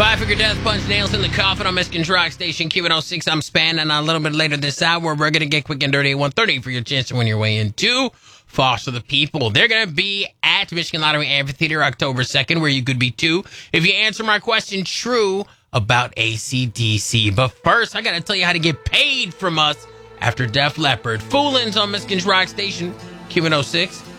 Five-figure death punch nails in the coffin on Michigan's Rock Station, Q106. I'm Span, and a little bit later this hour, we're going to get quick and dirty at 1:30 for your chance to win your way into Foster the People. They're going to be at Michigan Lottery Amphitheater October 2nd, where you could be too if you answer my question true about AC/DC. But first, I got to tell you how to get paid from us after Def Leppard. Foolin's on Michigan's Rock Station, Q106.